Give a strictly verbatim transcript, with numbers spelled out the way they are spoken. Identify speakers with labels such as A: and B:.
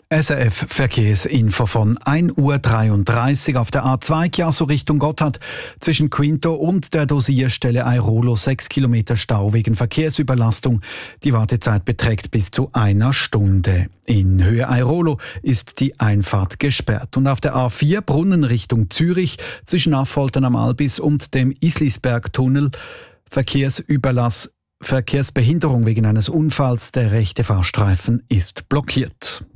A: S R F Verkehrsinfo von ein Uhr dreiunddreißig auf der A zwei Chiasso Richtung Gotthard. Zwischen Quinto und der Dosierstelle Airolo sechs Kilometer Stau wegen Verkehrsüberlastung. Die Wartezeit beträgt bis zu einer Stunde. In Höhe Airolo ist die Einfahrt gesperrt. Und auf der A vier Brunnen Richtung Zürich zwischen Affoltern am Albis und dem Islisbergtunnel Verkehrsüberlass, Verkehrsbehinderung wegen eines Unfalls. Der rechte Fahrstreifen ist blockiert.